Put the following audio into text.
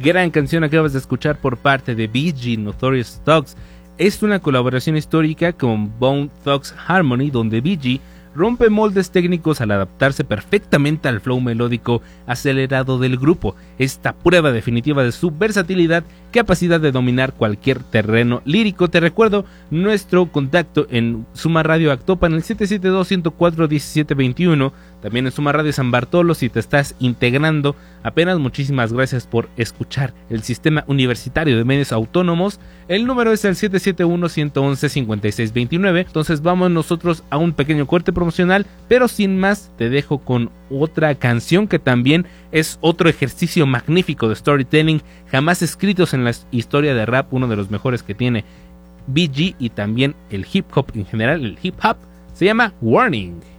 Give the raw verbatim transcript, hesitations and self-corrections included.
Gran canción acabas de escuchar por parte de B G, Notorious Thugs. Es una colaboración histórica con Bone Thugs Harmony, donde B G rompe moldes técnicos al adaptarse perfectamente al flow melódico acelerado del grupo. Esta prueba definitiva de su versatilidad, capacidad de dominar cualquier terreno lírico. Te recuerdo nuestro contacto en Suma Radio Actopan, el siete siete dos, uno cero cuatro, uno siete dos uno. También en Suma Radio San Bartolo, si te estás integrando apenas, muchísimas gracias por escuchar el Sistema Universitario de Medios Autónomos. El número es el siete siete uno, uno uno uno, cinco seis dos nueve. Entonces vamos nosotros a un pequeño corte promocional, pero sin más te dejo con otra canción que también es otro ejercicio magnífico de storytelling jamás escritos en la historia de rap, uno de los mejores que tiene B G y también el hip hop en general. El hip hop se llama Warning.